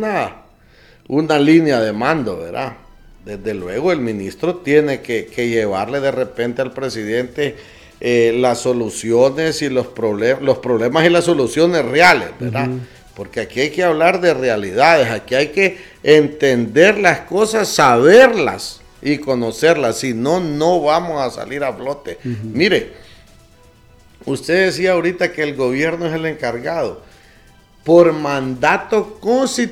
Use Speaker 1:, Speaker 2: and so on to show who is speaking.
Speaker 1: una línea de mando, ¿verdad? Desde luego el ministro tiene que llevarle de repente al presidente las soluciones y los problemas y las soluciones reales, ¿verdad? Porque aquí hay que hablar de realidades, aquí hay que entender las cosas, saberlas y conocerlas, si no, no vamos a salir a flote. Mire, usted decía ahorita que el gobierno es el encargado. Por mandato constitucional